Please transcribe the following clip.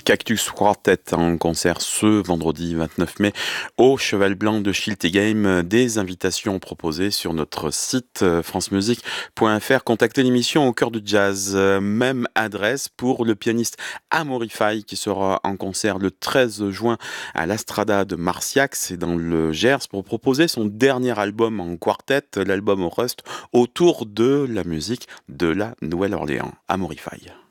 Cactus Quartet en concert ce vendredi 29 mai au Cheval Blanc de Schiltigheim. Des invitations proposées sur notre site francemusique.fr. Contactez l'émission au cœur du jazz. Même adresse pour le pianiste Amaury Faye qui sera en concert le 13 juin à l'Astrada de Marciac, c'est dans le Gers, pour proposer son dernier album en quartet, l'album Rust, autour de la musique de la Nouvelle-Orléans. Amaury Faye.